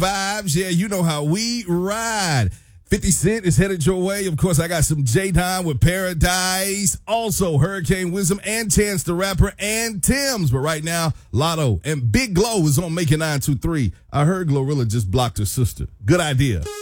vibes. Yeah, you know how we ride. 50 Cent is headed your way. Of course, I got some J-Don with Paradise. Also, Hurricane Wisdom and Chance the Rapper and Tim's. But right now, Lotto and Big Glow is on Make It 923. I heard Glorilla just blocked her sister. Good idea.